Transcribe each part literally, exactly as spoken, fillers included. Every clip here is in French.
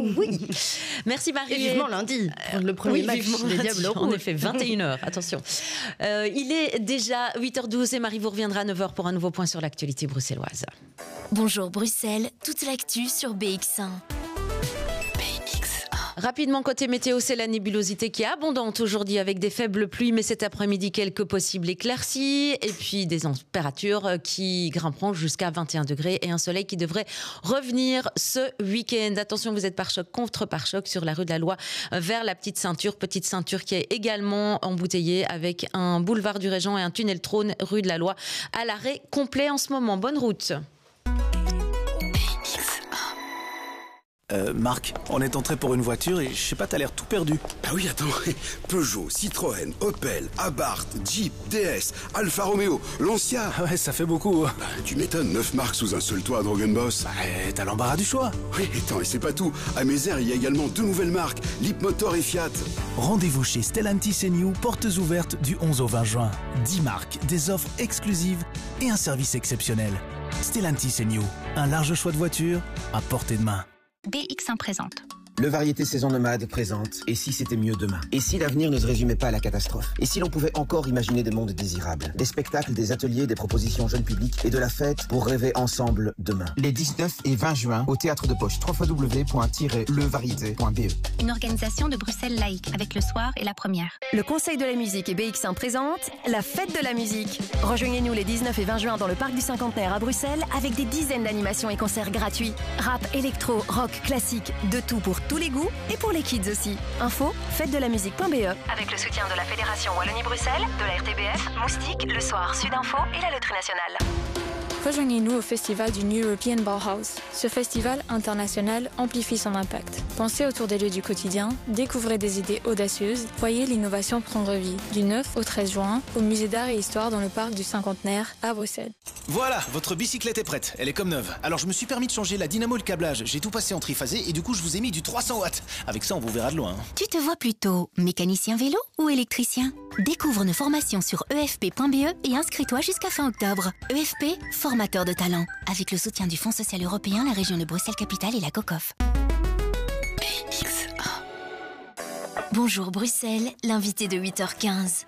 Oui. Merci Marie. Et vivement lundi, le premier oui, match des Diables Rouges. En effet, vingt et une heures, attention. Euh, il est déjà huit heures douze et Marie vous reviendra à neuf heures pour un nouveau point sur l'actualité bruxelloise. Bonjour Bruxelles, toute l'actu sur B X un. Rapidement, côté météo, c'est la nébulosité qui est abondante aujourd'hui avec des faibles pluies, mais cet après-midi, quelques possibles éclaircies et puis des températures qui grimperont jusqu'à vingt et un degrés et un soleil qui devrait revenir ce week-end. Attention, vous êtes pare-choc contre pare-choc sur la rue de la Loi vers la Petite Ceinture. Petite Ceinture qui est également embouteillée avec un boulevard du Régent et un tunnel Trône rue de la Loi à l'arrêt complet en ce moment. Bonne route. Euh, Marc, on est entré pour une voiture et je sais pas, t'as l'air tout perdu. Ah oui, attends, Peugeot, Citroën, Opel, Abarth, Jeep, D S, Alfa Romeo, Lancia. Ah ouais, ça fait beaucoup. Bah, tu m'étonnes, neuf marques sous un seul toit à Drogenboss. Bah, t'as l'embarras du choix. Oui, attends, et c'est pas tout. À Mézère, il y a également deux nouvelles marques, Leapmotor et Fiat. Rendez-vous chez Stellantis et New, portes ouvertes du onze au vingt juin. dix marques, des offres exclusives et un service exceptionnel. Stellantis et New, un large choix de voitures à portée de main. B X un présente. Le Variété Saison Nomade présente « Et si c'était mieux demain ?» Et si l'avenir ne se résumait pas à la catastrophe? Et si l'on pouvait encore imaginer des mondes désirables? Des spectacles, des ateliers, des propositions jeunes publics et de la fête pour rêver ensemble demain. Les dix-neuf et vingt juin au Théâtre de Poche, w w w point le variété point b e. Une organisation de Bruxelles Laïque avec le soir et la première. Le Conseil de la musique et B X un présente la fête de la musique. Rejoignez-nous les dix-neuf et vingt juin dans le Parc du Cinquantenaire à Bruxelles avec des dizaines d'animations et concerts gratuits. Rap, électro, rock, classique, de tout pour tous les goûts et pour les kids aussi. Info, fête de la musique point b e. Avec le soutien de la Fédération Wallonie-Bruxelles, de la R T B F, Moustique, Le Soir, Sudinfo et la Loterie Nationale. Rejoignez-nous au festival du New European Bauhaus. Ce festival international amplifie son impact. Pensez autour des lieux du quotidien, découvrez des idées audacieuses, voyez l'innovation prendre vie. Du neuf au treize juin, au Musée d'Art et Histoire dans le Parc du Cinquantenaire à Bruxelles. Voilà, votre bicyclette est prête, elle est comme neuve. Alors je me suis permis de changer la dynamo et le câblage. J'ai tout passé en triphasé et du coup je vous ai mis du trois cents watts. Avec ça on vous verra de loin. Tu te vois plutôt mécanicien vélo ou électricien? Découvre nos formations sur e f p point b e et inscris-toi jusqu'à fin octobre. E F P, formateur de talent. Avec le soutien du Fonds social européen, la région de Bruxelles-Capitale et la COCOF. B X un. Bonjour Bruxelles, l'invité de huit heures quinze.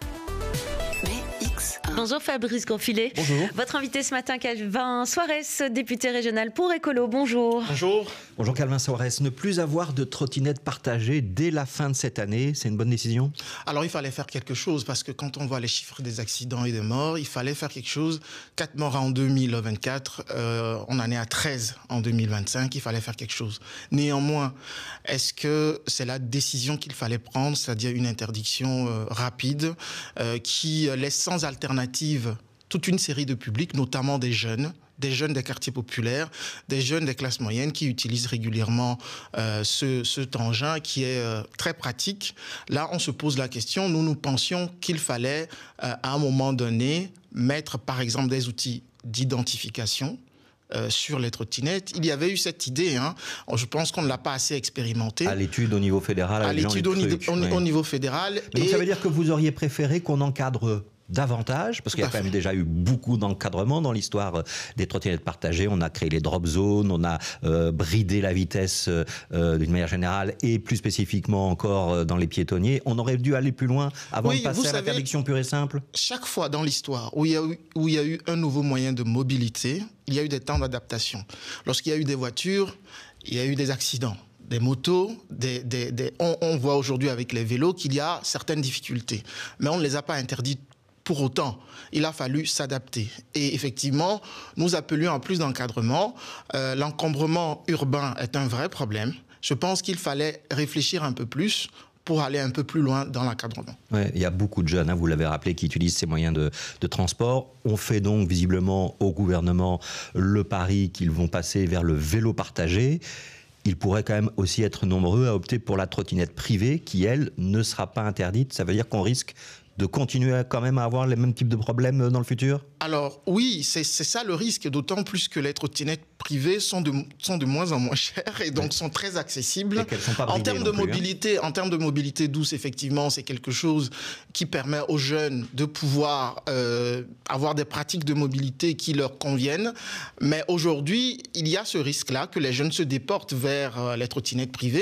Bonjour Fabrice Gonfilet. Bonjour. Votre invité ce matin, Calvin Soares, député régional pour Écolo. Bonjour. Bonjour. Bonjour Calvin Soares. Ne plus avoir de trottinettes partagées dès la fin de cette année, c'est une bonne décision? Alors il fallait faire quelque chose parce que quand on voit les chiffres des accidents et des morts, il fallait faire quelque chose. quatre morts en deux mille vingt-quatre, euh, on en est à treize en deux mille vingt-cinq, il fallait faire quelque chose. Néanmoins, est-ce que c'est la décision qu'il fallait prendre, c'est-à-dire une interdiction euh, rapide euh, qui laisse sans alternative toute une série de publics, notamment des jeunes, des jeunes des quartiers populaires, des jeunes des classes moyennes qui utilisent régulièrement euh, ce, cet engin qui est euh, très pratique. Là, on se pose la question, nous, nous pensions qu'il fallait, euh, à un moment donné, mettre, par exemple, des outils d'identification Euh, sur les trottinettes. Il y avait eu cette idée, hein. Je pense qu'on ne l'a pas assez expérimenté. À l'étude au niveau fédéral. À l'étude au, truc, au, oui. au niveau fédéral. Mais donc et... ça veut dire que vous auriez préféré qu'on encadre davantage, parce qu'il y a quand même déjà eu beaucoup d'encadrement dans l'histoire des trottinettes partagées. On a créé les drop zones, on a euh, bridé la vitesse euh, d'une manière générale et plus spécifiquement encore dans les piétonniers. On aurait dû aller plus loin avant oui, de passer à l'interdiction pure et simple. Chaque fois dans l'histoire où il y a eu, où il y a eu un nouveau moyen de mobilité, il y a eu des temps d'adaptation. Lorsqu'il y a eu des voitures, il y a eu des accidents. Des motos, des, des, des... On, on voit aujourd'hui avec les vélos qu'il y a certaines difficultés. Mais on ne les a pas interdites pour autant. Il a fallu s'adapter. Et effectivement, nous appelions en plus d'encadrement. Euh, l'encombrement urbain est un vrai problème. Je pense qu'il fallait réfléchir un peu plus pour aller un peu plus loin dans l'encadrement. Ouais, il y a beaucoup de jeunes, hein, vous l'avez rappelé, qui utilisent ces moyens de, de transport. On fait donc visiblement au gouvernement le pari qu'ils vont passer vers le vélo partagé. Ils pourraient quand même aussi être nombreux à opter pour la trottinette privée qui, elle, ne sera pas interdite. Ça veut dire qu'on risque de continuer à, quand même à avoir les mêmes types de problèmes dans le futur? Alors oui, c'est ça le risque, d'autant plus que les trottinettes privées sont de, sont de moins en moins chères et donc ouais. sont très accessibles. Et qu'elles sont pas en termes de plus, mobilité, hein. En termes de mobilité douce, effectivement, c'est quelque chose qui permet aux jeunes de pouvoir euh, avoir des pratiques de mobilité qui leur conviennent. Mais aujourd'hui, il y a ce risque-là que les jeunes se déportent vers euh, les trottinettes privées.